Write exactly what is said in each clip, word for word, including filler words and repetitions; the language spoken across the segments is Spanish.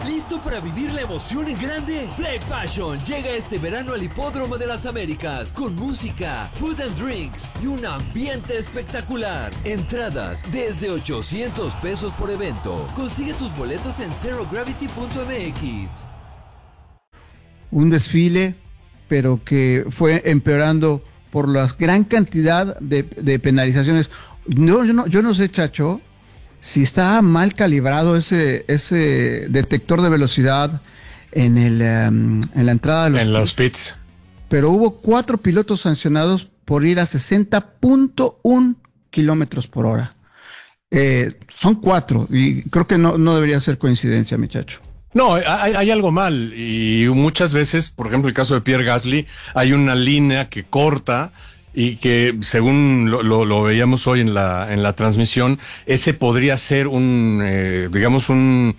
¿Listo para vivir la emoción en grande? Play Passion llega este verano al Hipódromo de las Américas con música, food and drinks y un ambiente espectacular. Entradas desde ochocientos pesos por evento. Consigue tus boletos en zero gravity punto m x. Un desfile, pero que fue empeorando por la gran cantidad de, de penalizaciones. No, yo no, yo no sé, Chacho, si está mal calibrado ese, ese detector de velocidad en, el, um, en la entrada de los en pits. los pits. Pero hubo cuatro pilotos sancionados por ir a sesenta punto uno kilómetros por hora. Eh, son cuatro, y creo que no, no debería ser coincidencia, muchacho. No, hay, hay algo mal, y muchas veces, por ejemplo, el caso de Pierre Gasly, hay una línea que corta y que, según lo, lo, lo veíamos hoy en la en la transmisión, ese podría ser un, eh, digamos, un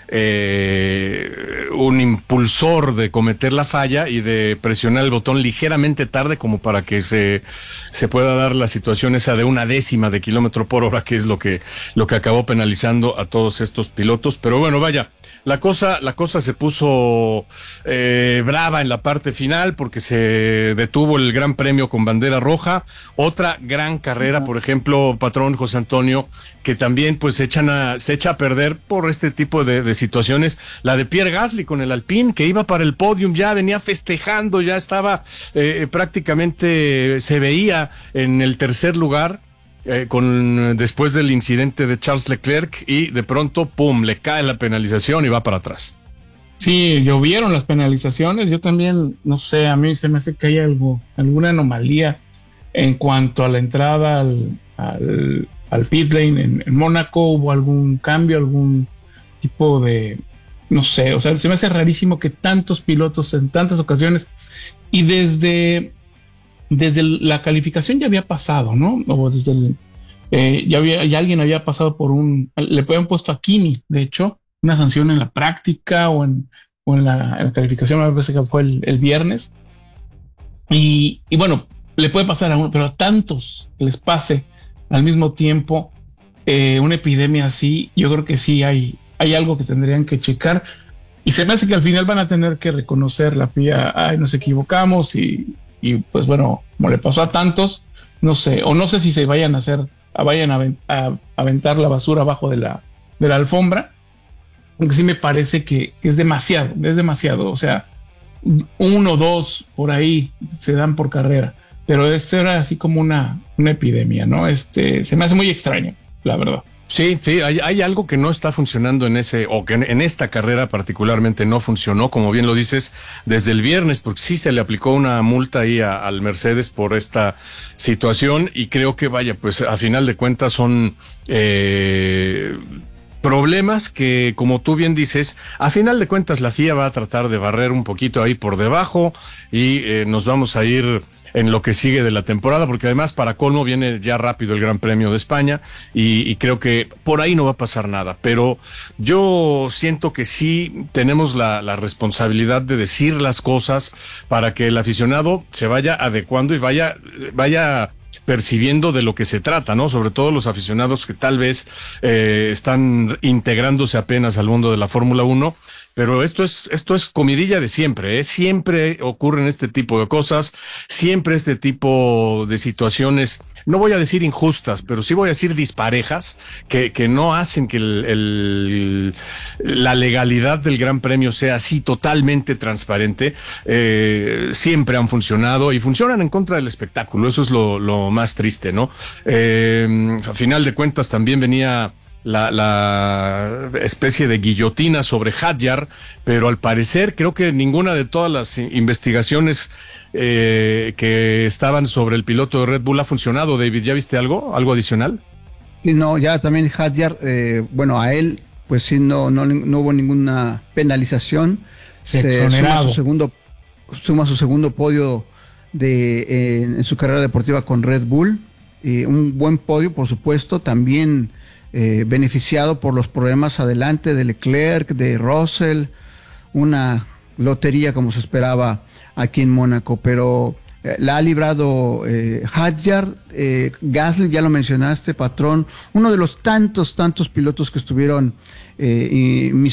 eh, un impulsor de cometer la falla y de presionar el botón ligeramente tarde, como para que se se pueda dar la situación esa de una décima de kilómetro por hora, que es lo que lo que acabó penalizando a todos estos pilotos. Pero bueno, vaya. La cosa, la cosa se puso eh, brava en la parte final porque se detuvo el Gran Premio con bandera roja. Otra gran carrera, uh-huh. Por ejemplo, patrón José Antonio, que también pues se echan a, se echa a perder por este tipo de, de situaciones. La de Pierre Gasly con el Alpine, que iba para el podium, ya venía festejando, ya estaba eh, prácticamente, se veía en el tercer lugar. Eh, con después del incidente de Charles Leclerc, y de pronto, pum, le cae la penalización y va para atrás. Sí, llovieron las penalizaciones. Yo también, no sé, a mí se me hace que hay algo, alguna anomalía en cuanto a la entrada al, al, al pit lane en, en Mónaco. Hubo algún cambio, algún tipo de, no sé, o sea, se me hace rarísimo que tantos pilotos en tantas ocasiones, y desde desde la calificación ya había pasado, ¿no? O desde el, eh, ya había, ya alguien había pasado por un, le habían puesto a Kimi, de hecho, una sanción en la práctica o en, o en, la, en la calificación, me parece que fue el, el viernes. Y, y bueno, le puede pasar a uno, pero a tantos que les pase al mismo tiempo eh, una epidemia así, yo creo que sí hay, hay algo que tendrían que checar. Y se me hace que al final van a tener que reconocer la F I A, ay, nos equivocamos, y Y pues bueno, como le pasó a tantos, no sé, o no sé si se vayan a hacer, a vayan a, a, a aventar la basura abajo de la, de la alfombra, aunque sí me parece que, que es demasiado, es demasiado, o sea, uno o dos por ahí se dan por carrera, pero esto era así como una, una epidemia, ¿no? Este, se me hace muy extraño, la verdad. Sí, sí, hay, hay algo que no está funcionando en ese, o que en, en esta carrera particularmente no funcionó, como bien lo dices, desde el viernes, porque sí se le aplicó una multa ahí a, al Mercedes por esta situación, y creo que, vaya, pues a final de cuentas son eh, problemas que, como tú bien dices, a final de cuentas la F I A va a tratar de barrer un poquito ahí por debajo, y eh, nos vamos a ir en lo que sigue de la temporada, porque además, para colmo, viene ya rápido el Gran Premio de España, y, y creo que por ahí no va a pasar nada, pero yo siento que sí tenemos la, la responsabilidad de decir las cosas para que el aficionado se vaya adecuando y vaya, vaya percibiendo de lo que se trata, ¿no? Sobre todo los aficionados que tal vez eh, están integrándose apenas al mundo de la Fórmula uno. Pero esto es, esto es comidilla de siempre, ¿eh? Siempre ocurren este tipo de cosas, siempre este tipo de situaciones, no voy a decir injustas, pero sí voy a decir disparejas, que, que no hacen que el, el, la legalidad del Gran Premio sea así totalmente transparente. Eh, siempre han funcionado y funcionan en contra del espectáculo, eso es lo, lo más triste, ¿no? Eh, a final de cuentas también venía La, la especie de guillotina sobre Hadjar, pero al parecer creo que ninguna de todas las investigaciones eh, que estaban sobre el piloto de Red Bull ha funcionado. David, ¿ya viste algo? ¿Algo adicional? Y no, ya también Hadjar, eh, bueno, a él pues sí no, no, no hubo ninguna penalización. Se suma su segundo, suma su segundo podio de, eh, en su carrera deportiva con Red Bull. Eh, un buen podio, por supuesto, también Eh, beneficiado por los problemas adelante de Leclerc, de Russell, una lotería como se esperaba aquí en Mónaco, pero eh, la ha librado eh, Hadjar, eh, Gasly, ya lo mencionaste, patrón, uno de los tantos, tantos pilotos que estuvieron eh, y